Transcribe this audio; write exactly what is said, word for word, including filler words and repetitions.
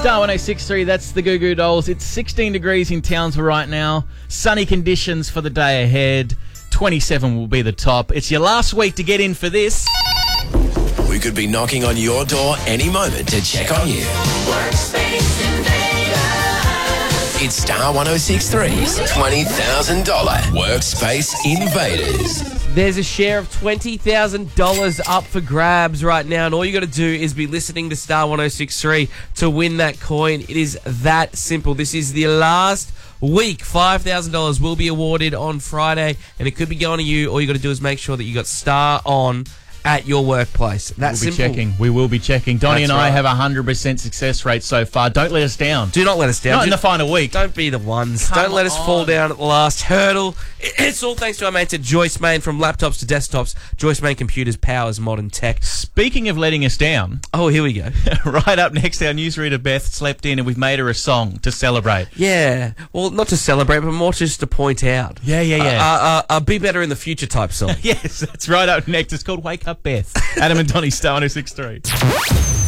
Star one oh six point three, that's the Goo Goo Dolls. It's sixteen degrees in Townsville right now. Sunny conditions for the day ahead. twenty-seven will be the top. It's your last week to get in for this. We could be knocking on your door any moment to check on you. Workspace Invaders. It's Star one oh six point three's twenty thousand dollars Workspace Invaders. There's a share of twenty thousand dollars up for grabs right now, and all you got to do is be listening to Star one oh six point three to win that coin. It is that simple. This is the last week. five thousand dollars will be awarded on Friday, and it could be going to you. All you got to do is make sure that you got Star on at your workplace. That's We'll be simple. checking. We will be checking. Donnie That's and I right. have a one hundred percent success rate so far. Don't let us down. Do not let us down. Not in the Just final week. Don't be the ones. Come Don't let us on. fall down at the last hurdle. It's all thanks to our mates at Joyce Main. From laptops to desktops, Joyce Main Computers powers modern tech. Speaking of letting us down, Oh, here we go. right up next, our newsreader Beth slept in and we've made her a song to celebrate. Yeah. Well, not to celebrate, but more just to point out. Yeah, yeah, yeah. Uh, uh, uh, be better in the future type song. Yes, that's right up next. It's called Wake Up Beth. Adam and Donnie, Star one oh six point three.